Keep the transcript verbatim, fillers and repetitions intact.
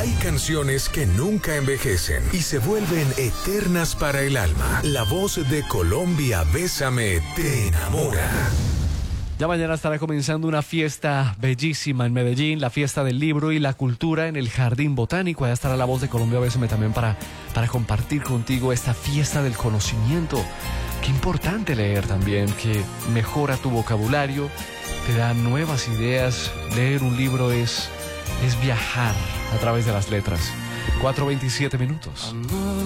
Hay canciones que nunca envejecen y se vuelven eternas para el alma. La voz de Colombia, Bésame, te enamora. Ya mañana estará comenzando una fiesta bellísima en Medellín, la fiesta del libro y la cultura en el Jardín Botánico. Allá estará la voz de Colombia, Bésame también para, para compartir contigo esta fiesta del conocimiento. Qué importante leer también, que mejora tu vocabulario, te da nuevas ideas. Leer un libro es, es viajar a través de las letras. cuatro veintisiete minutos.